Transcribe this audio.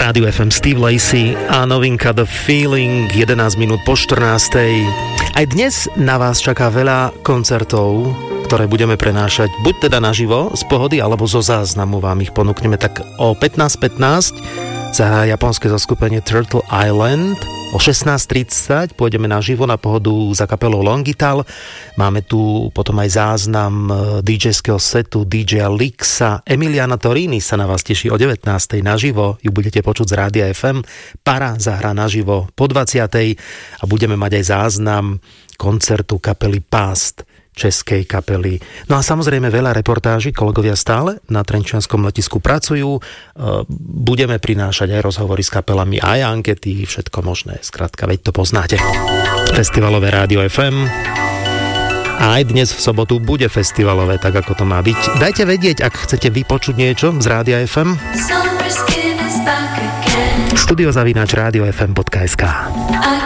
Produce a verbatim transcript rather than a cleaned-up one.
Rádio ef em Steve Lacy a novinka The Feeling, jedenásť minút po štrnástej. Aj dnes na vás čaká veľa koncertov, ktoré budeme prenášať buď teda naživo z pohody, alebo zo záznamu vám ich ponúkneme. Tak o pätnásť pätnásť za japonské zoskupenie Turtle Island, o šestnásť tridsať pôjdeme naživo na pohodu za kapelou Longital. Máme tu potom aj záznam DJského setu dý džeja Lixa. Emiliana Torini sa na vás teší o devätnástej naživo, ju budete počuť z Rádia ef em. Para zahra naživo po dvadsiatej a budeme mať aj záznam koncertu kapely Past, českej kapely. No a samozrejme veľa reportáží, kolegovia stále na trenčianskom letisku pracujú, budeme prinášať aj rozhovory s kapelami, aj ankety, všetko možné, skrátka, veď to poznáte. Festivalové Rádio ef em. A aj dnes v sobotu bude festivalové, tak ako to má byť. Dajte vedieť, ak chcete vypočuť niečo z Rádia ef em. Studio zavináč rádio ef em bodka es ká.